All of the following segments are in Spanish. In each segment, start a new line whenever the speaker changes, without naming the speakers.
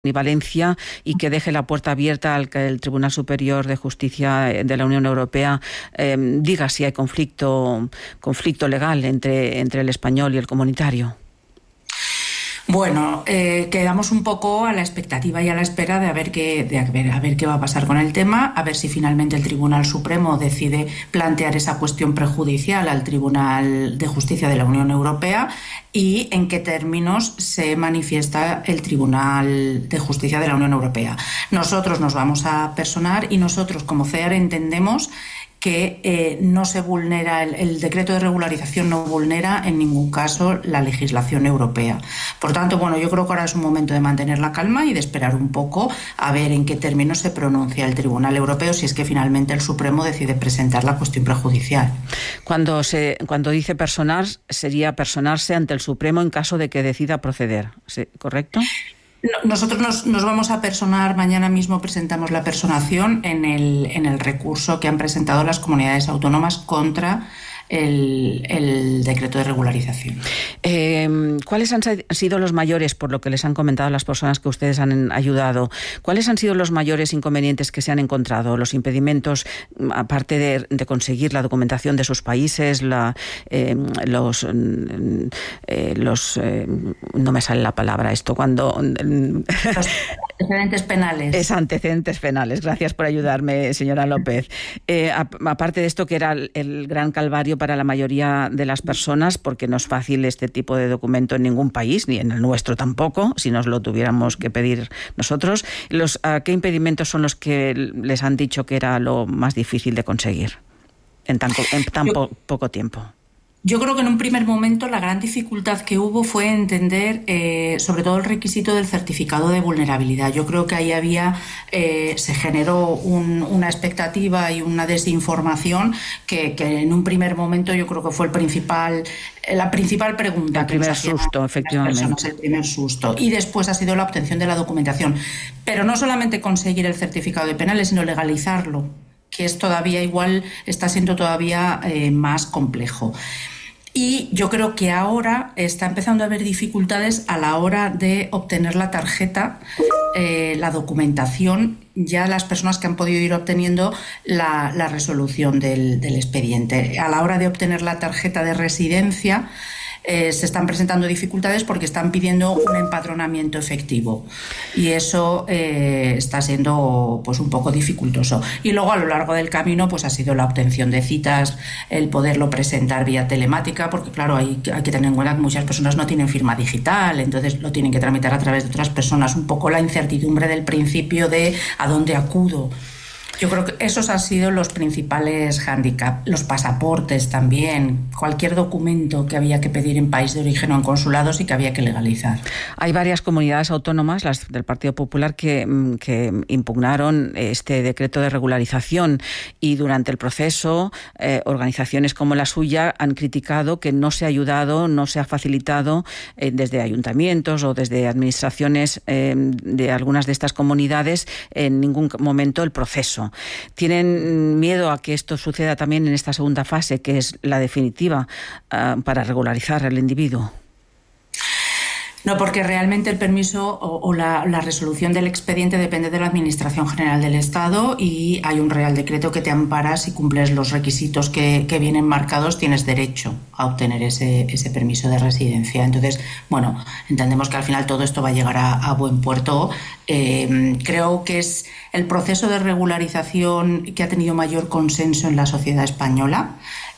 y Valencia, y que deje la puerta abierta al que el Tribunal Superior de Justicia de la Unión Europea diga si hay conflicto legal entre el español y el comunitario.
Bueno, quedamos un poco a la expectativa y a la espera de a ver qué va a pasar con el tema, a ver si finalmente el Tribunal Supremo decide plantear esa cuestión prejudicial al Tribunal de Justicia de la Unión Europea y en qué términos se manifiesta el Tribunal de Justicia de la Unión Europea. Nosotros nos vamos a personar y nosotros como CEAR entendemos que no se vulnera, el decreto de regularización no vulnera en ningún caso la legislación europea. Por tanto, bueno, yo creo que ahora es un momento de mantener la calma y de esperar un poco a ver en qué términos se pronuncia el Tribunal Europeo si es que finalmente el Supremo decide presentar la cuestión prejudicial.
Cuando dice personar, sería personarse ante el Supremo en caso de que decida proceder, ¿correcto?
Nosotros nos vamos a personar, mañana mismo presentamos la personación en el recurso que han presentado las comunidades autónomas contra el decreto de regularización.
¿Cuáles han sido los mayores, por lo que les han comentado las personas que ustedes han ayudado, cuáles han sido los mayores inconvenientes que se han encontrado, los impedimentos, aparte de conseguir la documentación de sus países, no me sale la palabra esto, cuando...
Los antecedentes penales.
Antecedentes penales, gracias por ayudarme, señora López. Aparte de esto, que era el gran calvario para la mayoría de las personas, porque no es fácil este tipo de documento en ningún país, ni en el nuestro tampoco, si nos lo tuviéramos que pedir nosotros. ¿Qué impedimentos son los que les han dicho que era lo más difícil de conseguir en tan poco tiempo?
Yo creo que en un primer momento la gran dificultad que hubo fue entender sobre todo el requisito del certificado de vulnerabilidad. Yo creo que ahí se generó una expectativa y una desinformación que en un primer momento yo creo que fue la principal pregunta.
El primer susto, efectivamente.
El primer susto. Y después ha sido la obtención de la documentación. Pero no solamente conseguir el certificado de penales, sino legalizarlo, que es todavía está siendo todavía más complejo. Y yo creo que ahora está empezando a haber dificultades a la hora de obtener la tarjeta, la documentación, ya las personas que han podido ir obteniendo la resolución del expediente. A la hora de obtener la tarjeta de residencia, se están presentando dificultades porque están pidiendo un empadronamiento efectivo y eso está siendo pues un poco dificultoso. Y luego a lo largo del camino pues ha sido la obtención de citas, el poderlo presentar vía telemática, porque claro, hay que tener en cuenta que muchas personas no tienen firma digital, entonces lo tienen que tramitar a través de otras personas, un poco la incertidumbre del principio de a dónde acudo. Yo creo que esos han sido los principales hándicaps. Los pasaportes también, cualquier documento que había que pedir en país de origen o en consulados y que había que legalizar.
Hay varias comunidades autónomas, las del Partido Popular, que impugnaron este decreto de regularización y durante el proceso organizaciones como la suya han criticado que no se ha ayudado, no se ha facilitado desde ayuntamientos o desde administraciones de algunas de estas comunidades en ningún momento el proceso. ¿Tienen miedo a que esto suceda también en esta segunda fase, que es la definitiva para regularizar al individuo?
No, porque realmente el permiso o la resolución del expediente depende de la Administración General del Estado y hay un Real Decreto que te ampara. Si cumples los requisitos que vienen marcados, tienes derecho a obtener ese permiso de residencia. Entonces, bueno, entendemos que al final todo esto va a llegar a buen puerto. Creo que es el proceso de regularización que ha tenido mayor consenso en la sociedad española.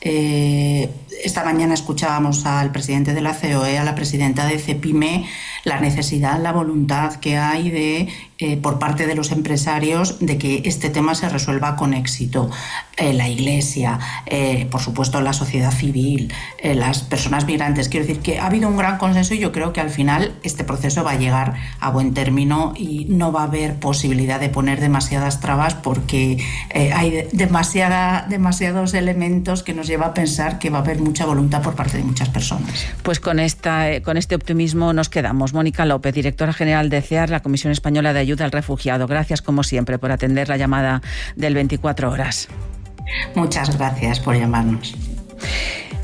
Esta mañana escuchábamos al presidente de la COE, a la presidenta de CEPIME, la necesidad, la voluntad que hay por parte de los empresarios de que este tema se resuelva con éxito. La Iglesia, por supuesto la sociedad civil, las personas migrantes. Quiero decir que ha habido un gran consenso y yo creo que al final este proceso va a llegar a buen término y no va a haber posibilidad de poner demasiadas trabas porque hay demasiados elementos que nos lleva a pensar que va a haber mucha voluntad por parte de muchas personas.
Pues con este optimismo nos quedamos. Mónica López, directora general de CEAR, la Comisión Española de Ayuda al Refugiado. Gracias, como siempre, por atender la llamada del 24 horas.
Muchas gracias por llamarnos.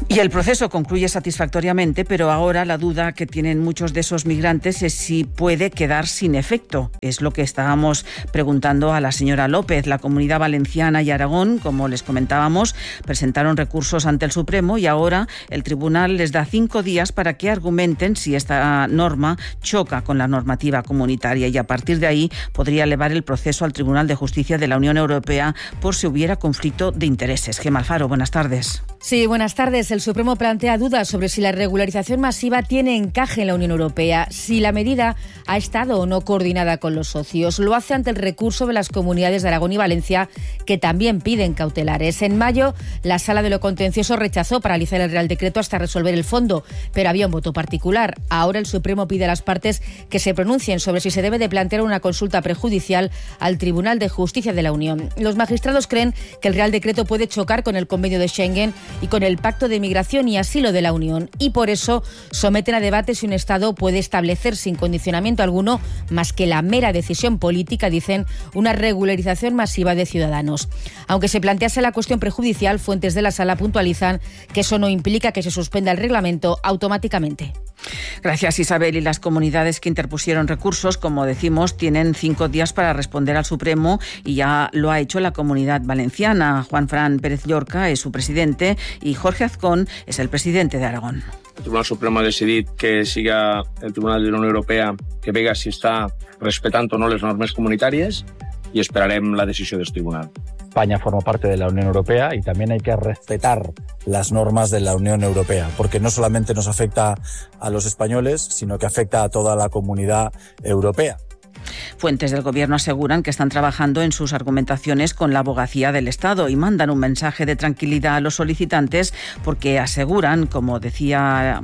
Y el proceso concluye satisfactoriamente, pero ahora la duda que tienen muchos de esos migrantes es si puede quedar sin efecto. Es lo que estábamos preguntando a la señora López. La Comunidad Valenciana y Aragón, como les comentábamos, presentaron recursos ante el Supremo y ahora el tribunal les da 5 días para que argumenten si esta norma choca con la normativa comunitaria y a partir de ahí podría elevar el proceso al Tribunal de Justicia de la Unión Europea por si hubiera conflicto de intereses. Gemma Alfaro, buenas tardes.
Sí, buenas tardes. El Supremo plantea dudas sobre si la regularización masiva tiene encaje en la Unión Europea, si la medida ha estado o no coordinada con los socios. Lo hace ante el recurso de las comunidades de Aragón y Valencia, que también piden cautelares. En mayo, la Sala de lo Contencioso rechazó paralizar el Real Decreto hasta resolver el fondo, pero había un voto particular. Ahora el Supremo pide a las partes que se pronuncien sobre si se debe de plantear una consulta prejudicial al Tribunal de Justicia de la Unión. Los magistrados creen que el Real Decreto puede chocar con el Convenio de Schengen y con el Pacto de Migración y Asilo de la Unión y por eso someten a debate si un Estado puede establecer sin condicionamiento alguno, más que la mera decisión política, dicen, una regularización masiva de ciudadanos. Aunque se plantease la cuestión prejudicial, fuentes de la Sala puntualizan que eso no implica que se suspenda el reglamento automáticamente.
Gracias, Isabel. Y las comunidades que interpusieron recursos, como decimos, tienen 5 días para responder al Supremo y ya lo ha hecho la Comunidad Valenciana. Juan Fran Pérez Llorca es su presidente y Jorge Azcón es el presidente de Aragón.
El Tribunal Supremo ha decidit que siga el Tribunal de la Unió Europea que vega si està respetant o no les normes comunitàries y esperarem la decisió del Tribunal.
España forma parte de la Unión Europea y también hay que respetar las normas de la Unión Europea, porque no solamente nos afecta a los españoles, sino que afecta a toda la comunidad europea.
Fuentes del Gobierno aseguran que están trabajando en sus argumentaciones con la Abogacía del Estado y mandan un mensaje de tranquilidad a los solicitantes porque aseguran, como decía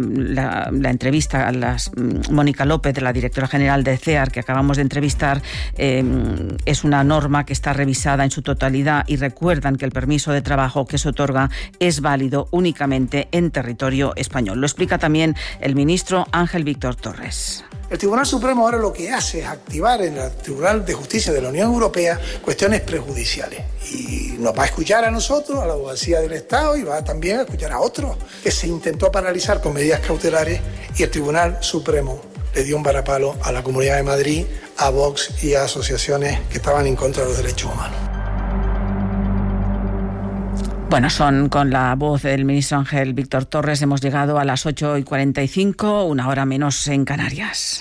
la entrevista a Mónica López, la directora general de CEAR, que acabamos de entrevistar, es una norma que está revisada en su totalidad y recuerdan que el permiso de trabajo que se otorga es válido únicamente en territorio español. Lo explica también el ministro Ángel Víctor Torres.
El Tribunal Supremo ahora lo que hace es activar en el Tribunal de Justicia de la Unión Europea cuestiones prejudiciales. Y nos va a escuchar a nosotros, a la Abogacía del Estado, y va también a escuchar a otros que se intentó paralizar con medidas cautelares y el Tribunal Supremo le dio un varapalo a la Comunidad de Madrid, a Vox y a asociaciones que estaban en contra de los derechos humanos.
Bueno, son con la voz del ministro Ángel Víctor Torres. Hemos llegado a las 8:45, una hora menos en Canarias.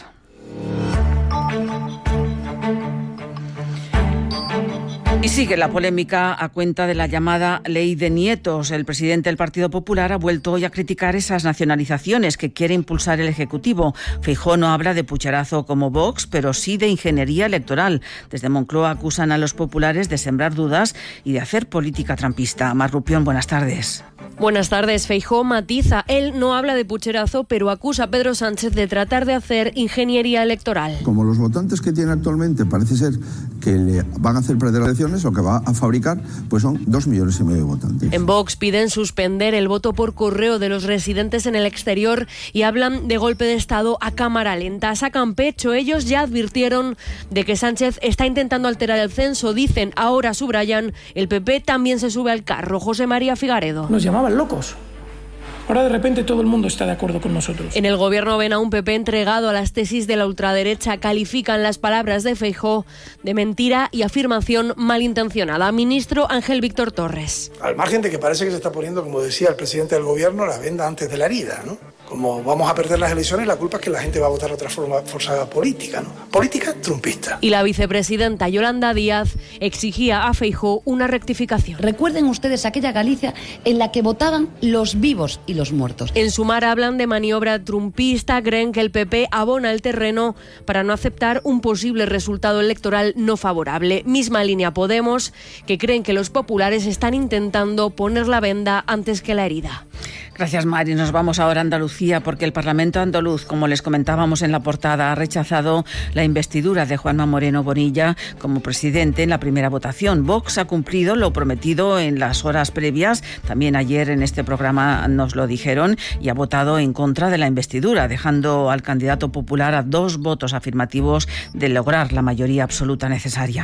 Y sigue la polémica a cuenta de la llamada Ley de Nietos. El presidente del Partido Popular ha vuelto hoy a criticar esas nacionalizaciones que quiere impulsar el Ejecutivo. Feijóo no habla de pucherazo como Vox, pero sí de ingeniería electoral. Desde Moncloa acusan a los populares de sembrar dudas y de hacer política trampista. Mar Rupión, buenas tardes.
Buenas tardes. Feijóo matiza. Él no habla de pucherazo, pero acusa a Pedro Sánchez de tratar de hacer ingeniería electoral.
Como los votantes que tiene actualmente parece ser que le van a hacer perder las elecciones, lo que va a fabricar pues son 2,5 millones de votantes.
En Vox piden suspender el voto por correo de los residentes en el exterior y hablan de golpe de Estado a cámara lenta. Sacan pecho. Ellos ya advirtieron de que Sánchez está intentando alterar el censo. Dicen, ahora subrayan, el PP también se sube al carro. José María Figaredo.
Nos llamaban locos. Ahora de repente todo el mundo está de acuerdo con nosotros.
En el gobierno ven a un PP entregado a las tesis de la ultraderecha. Califican las palabras de Feijóo de mentira y afirmación malintencionada. Ministro Ángel Víctor Torres.
Al margen de que parece que se está poniendo, como decía el presidente del gobierno, la venda antes de la herida, ¿no? Como vamos a perder las elecciones, la culpa es que la gente va a votar otra fuerza política, ¿no? Política trumpista.
Y la vicepresidenta Yolanda Díaz exigía a Feijóo una rectificación.
Recuerden ustedes aquella Galicia en la que votaban los vivos y los muertos.
En Sumar hablan de maniobra trumpista. Creen que el PP abona el terreno para no aceptar un posible resultado electoral no favorable. Misma línea Podemos, que creen que los populares están intentando poner la venda antes que la herida.
Gracias, Mari. Nos vamos ahora a Andalucía porque el Parlamento andaluz, como les comentábamos en la portada, ha rechazado la investidura de Juanma Moreno Bonilla como presidente en la primera votación. Vox ha cumplido lo prometido en las horas previas. También ayer en este programa nos lo dijeron y ha votado en contra de la investidura, dejando al candidato popular a 2 votos afirmativos de lograr la mayoría absoluta necesaria.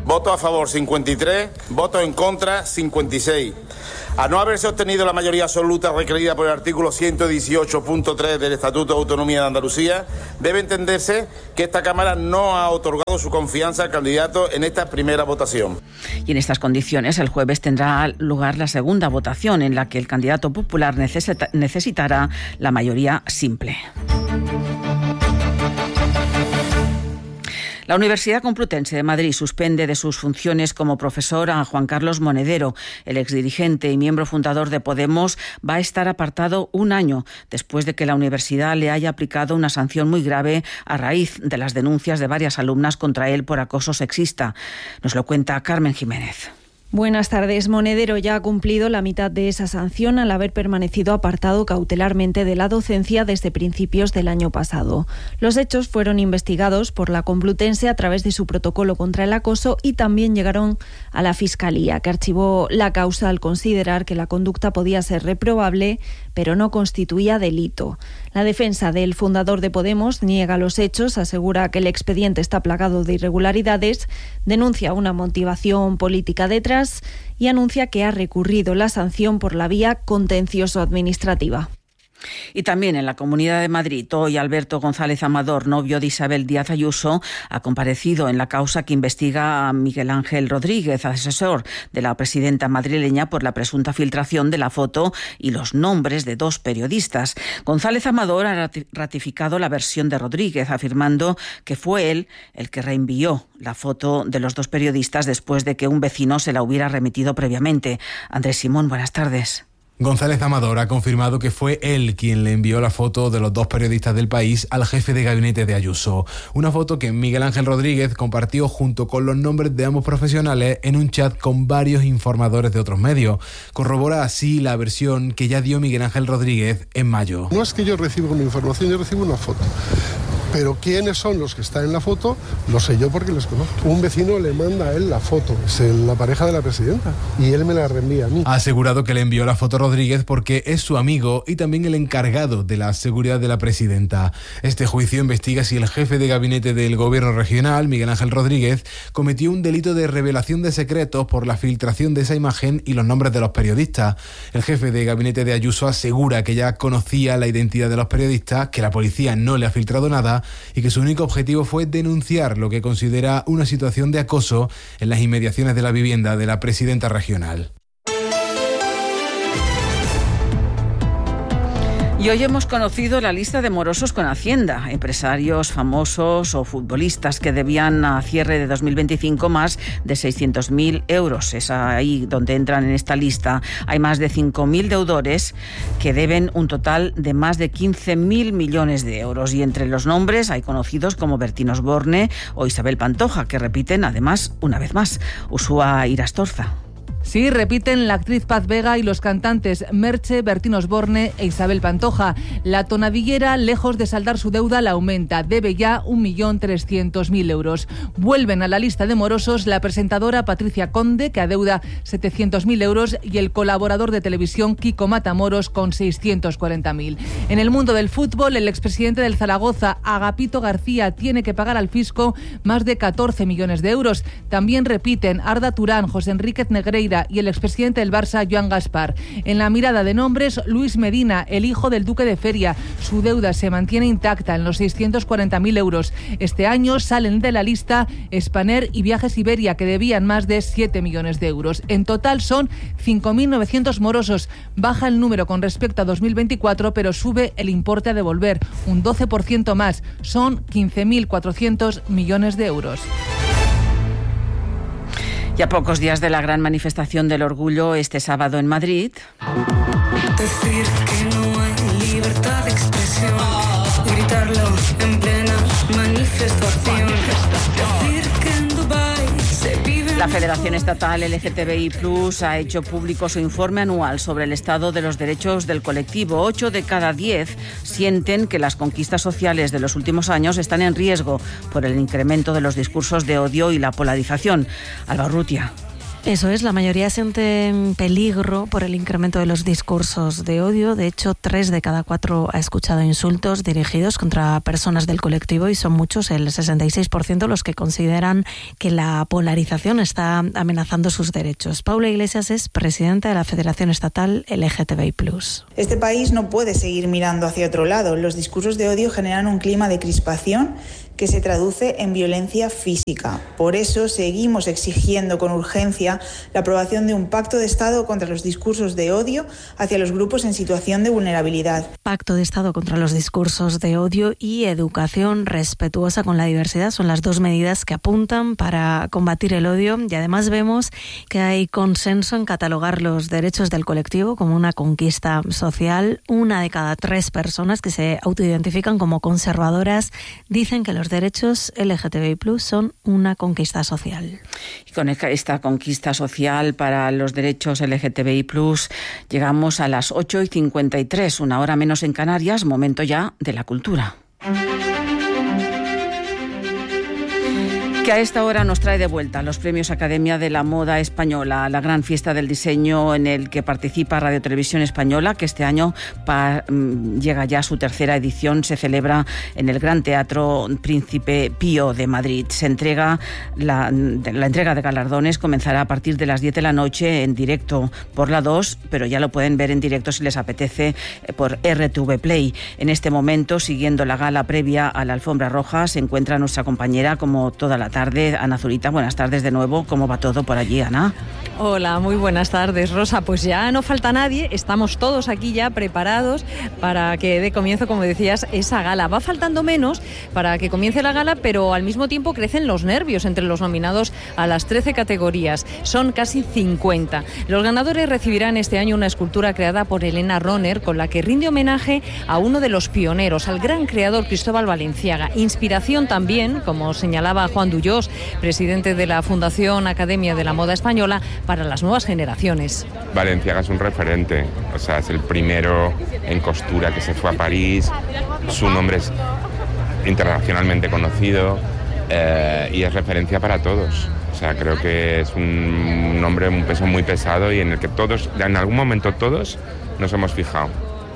Votos a favor 53, votos en contra 56. Al no haberse obtenido la mayoría absoluta requerida por el artículo 118.3 del Estatuto de Autonomía de Andalucía, debe entenderse que esta Cámara no ha otorgado su confianza al candidato en esta primera votación.
Y en estas condiciones, el jueves tendrá lugar la segunda votación, en la que el candidato popular necesitará la mayoría simple. La Universidad Complutense de Madrid suspende de sus funciones como profesor a Juan Carlos Monedero. El exdirigente y miembro fundador de Podemos va a estar apartado un año después de que la universidad le haya aplicado una sanción muy grave a raíz de las denuncias de varias alumnas contra él por acoso sexista. Nos lo cuenta Carmen Jiménez.
Buenas tardes. Monedero ya ha cumplido la mitad de esa sanción al haber permanecido apartado cautelarmente de la docencia desde principios del año pasado. Los hechos fueron investigados por la Complutense a través de su protocolo contra el acoso y también llegaron a la Fiscalía, que archivó la causa al considerar que la conducta podía ser reprobable, pero no constituía delito. La defensa del fundador de Podemos niega los hechos, asegura que el expediente está plagado de irregularidades, denuncia una motivación política detrás y anuncia que ha recurrido la sanción por la vía contencioso-administrativa.
Y también en la Comunidad de Madrid, hoy Alberto González Amador, novio de Isabel Díaz Ayuso, ha comparecido en la causa que investiga a Miguel Ángel Rodríguez, asesor de la presidenta madrileña, por la presunta filtración de la foto y los nombres de dos periodistas. González Amador ha ratificado la versión de Rodríguez, afirmando que fue él el que reenvió la foto de los dos periodistas después de que un vecino se la hubiera remitido previamente. Andrés Simón, buenas tardes.
González Amador ha confirmado que fue él quien le envió la foto de los dos periodistas del País al jefe de gabinete de Ayuso. Una foto que Miguel Ángel Rodríguez compartió junto con los nombres de ambos profesionales en un chat con varios informadores de otros medios. Corrobora así la versión que ya dio Miguel Ángel Rodríguez en mayo.
No es que yo reciba una información, yo recibo una foto. Pero quiénes son los que están en la foto, lo sé yo porque les conozco. Un vecino le manda a él la foto, es la pareja de la presidenta, y él me la reenvía a mí.
Ha asegurado que le envió la foto a Rodríguez porque es su amigo y también el encargado de la seguridad de la presidenta. Este juicio investiga si el jefe de gabinete del gobierno regional, Miguel Ángel Rodríguez, cometió un delito de revelación de secretos por la filtración de esa imagen y los nombres de los periodistas. El jefe de gabinete de Ayuso asegura que ya conocía la identidad de los periodistas, que la policía no le ha filtrado nada y que su único objetivo fue denunciar lo que considera una situación de acoso en las inmediaciones de la vivienda de la presidenta regional.
Y hoy hemos conocido la lista de morosos con Hacienda, empresarios famosos o futbolistas que debían a cierre de 2025 más de 600.000 euros. Es ahí donde entran en esta lista. Hay más de 5.000 deudores que deben un total de más de 15.000 millones de euros. Y entre los nombres hay conocidos como Bertín Osborne o Isabel Pantoja, que repiten además una vez más. Ursúa Irastorza.
Sí, repiten la actriz Paz Vega y los cantantes Merche, Bertín Osborne e Isabel Pantoja. La tonadillera, lejos de saldar su deuda, la aumenta. Debe ya 1.300.000 euros. Vuelven a la lista de morosos la presentadora Patricia Conde, que adeuda 700.000 euros, y el colaborador de televisión Kiko Matamoros, con 640.000. En el mundo del fútbol, el expresidente del Zaragoza, Agapito García, tiene que pagar al fisco más de 14 millones de euros. También repiten Arda Turán, José Enríquez Negreira y el expresidente del Barça, Joan Gaspar. En la mirada de nombres, Luis Medina, el hijo del duque de Feria. Su deuda se mantiene intacta en los 640.000 euros. Este año salen de la lista Spanair y Viajes Iberia, que debían más de 7 millones de euros. En total son 5.900 morosos. Baja el número con respecto a 2024, pero sube el importe a devolver, un 12% más. Son 15.400 millones de euros.
Y a pocos días de la gran manifestación del orgullo este sábado en Madrid.
Decir que no hay libertad de expresión, gritarlo en plena manifestación. Decir que en Dubái se vive.
La Federación Estatal LGTBI+ ha hecho público su informe anual sobre el estado de los derechos del colectivo. 8 de cada 10 sienten que las conquistas sociales de los últimos años están en riesgo por el incremento de los discursos de odio y la polarización. Alba Urrutia.
Eso es, la mayoría siente peligro por el incremento de los discursos de odio. De hecho, 3 de cada 4 ha escuchado insultos dirigidos contra personas del colectivo y son muchos, el 66%, los que consideran que la polarización está amenazando sus derechos. Paula Iglesias es presidenta de la Federación Estatal LGTBI+.
Este país no puede seguir mirando hacia otro lado. Los discursos de odio generan un clima de crispación que se traduce en violencia física. Por eso seguimos exigiendo con urgencia la aprobación de un pacto de Estado contra los discursos de odio hacia los grupos en situación de vulnerabilidad.
Pacto de Estado contra los discursos de odio y educación respetuosa con la diversidad son las 2 medidas que apuntan para combatir el odio, y además vemos que hay consenso en catalogar los derechos del colectivo como una conquista social. 1 de cada 3 personas que se autoidentifican como conservadoras dicen que los derechos LGTBI+ son una conquista social.
Y con esta conquista social para los derechos LGTBI+, llegamos a las 8:53, 1 hora menos en Canarias, momento ya de la cultura. Que a esta hora nos trae de vuelta los premios Academia de la Moda Española, la gran fiesta del diseño en el que participa Radio Televisión Española, que este año llega ya a su 3ª edición, se celebra en el Gran Teatro Príncipe Pío de Madrid. La entrega de galardones comenzará a partir de las 10 de la noche en directo por la 2, pero ya lo pueden ver en directo si les apetece por RTV Play. En este momento, siguiendo la gala previa a la alfombra roja, se encuentra nuestra compañera como toda la tarde, Ana Zurita. Buenas tardes de nuevo. ¿Cómo va todo por allí, Ana?
Hola, muy buenas tardes, Rosa. Pues ya no falta nadie, estamos todos aquí ya preparados para que dé comienzo, como decías, esa gala. Va faltando menos para que comience la gala, pero al mismo tiempo crecen los nervios entre los nominados a las 13 categorías. Son casi 50. Los ganadores recibirán este año una escultura creada por Elena Roner, con la que rinde homenaje a uno de los pioneros, al gran creador Cristóbal Valenciaga. Inspiración también, como señalaba Juan Dullós, presidente de la Fundación Academia de la Moda Española, para las nuevas generaciones.
Valenciaga es un referente, o sea, es el primero en costura que se fue a París, su nombre es internacionalmente conocido y es referencia para todos. O sea, creo que es un nombre, un peso muy pesado y en el que todos, en algún momento todos, nos hemos fijado.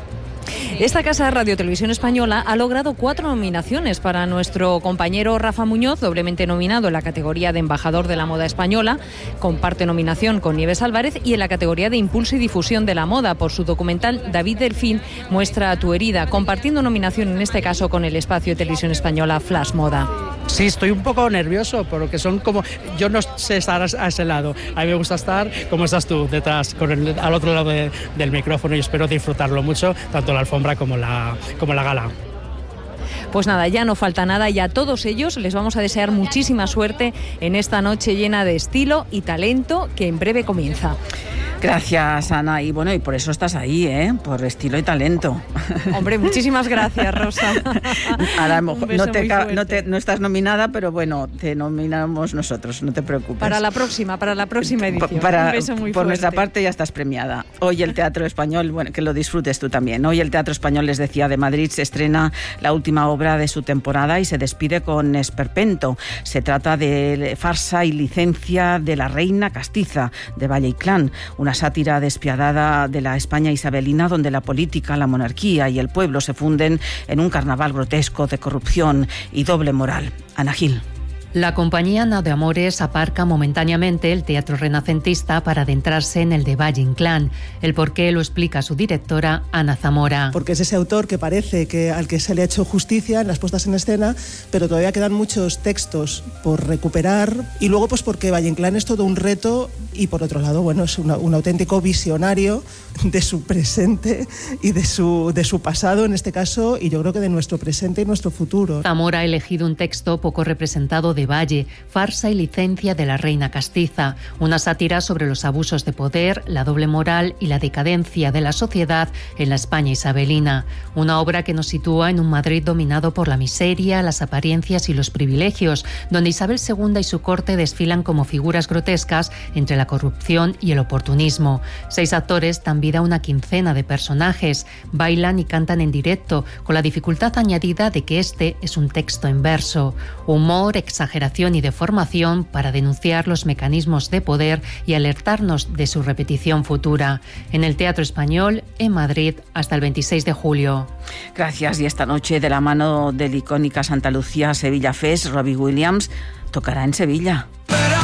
Esta casa Radio Televisión Española ha logrado 4 nominaciones para nuestro compañero Rafa Muñoz, doblemente nominado en la categoría de Embajador de la Moda Española, comparte nominación con Nieves Álvarez, y en la categoría de Impulso y Difusión de la Moda por su documental David Delfín, Muestra tu herida, compartiendo nominación en este caso con el espacio de Televisión Española Flash Moda.
Sí, estoy un poco nervioso porque son como... Yo no sé estar a ese lado. A mí me gusta estar como estás tú, detrás, al otro lado del micrófono, y espero disfrutarlo mucho, tanto la alfombra como la gala.
Pues nada, ya no falta nada y a todos ellos les vamos a desear muchísima suerte en esta noche llena de estilo y talento que en breve comienza.
Gracias, Ana. Y bueno, y por eso estás ahí, por estilo y talento.
Hombre, muchísimas gracias, Rosa.
Ahora, no estás nominada, pero bueno, te nominamos nosotros, no te preocupes.
Para la próxima edición. Un beso muy
por
fuerte.
nuestra parte ya estás premiada. Hoy el Teatro Español, bueno, que lo disfrutes tú también. Hoy el Teatro Español, les decía, de Madrid, se estrena la última obra de su temporada y se despide con esperpento. Se trata de Farsa y licencia de la reina castiza, de Valle Inclán, una sátira despiadada de la España isabelina, donde la política, la monarquía y el pueblo se funden en un carnaval grotesco de corrupción y doble moral. Ana Gil.
La compañía Nao de Amores aparca momentáneamente el teatro renacentista para adentrarse en el de Valle Inclán. El porqué lo explica su directora, Ana Zamora.
Porque es ese autor que parece que al que se le ha hecho justicia en las puestas en escena, pero todavía quedan muchos textos por recuperar, y luego pues porque Valle Inclán es todo un reto, y por otro lado, bueno, es un auténtico visionario de su presente y de su pasado en este caso, y yo creo que de nuestro presente y nuestro futuro.
Zamora ha elegido un texto poco representado de Valle, Farsa y licencia de la reina castiza, una sátira sobre los abusos de poder, la doble moral y la decadencia de la sociedad en la España isabelina. Una obra que nos sitúa en un Madrid dominado por la miseria, las apariencias y los privilegios, donde Isabel II y su corte desfilan como figuras grotescas entre la corrupción y el oportunismo. 6 actores dan vida a una quincena de personajes, bailan y cantan en directo, con la dificultad añadida de que este es un texto en verso. Humor, exageración exageración y de formación para denunciar los mecanismos de poder y alertarnos de su repetición futura. En el Teatro Español, en Madrid, hasta el 26 de julio.
Gracias. Y esta noche, de la mano del icónica Santa Lucía Sevilla Fest, Robbie Williams tocará en Sevilla.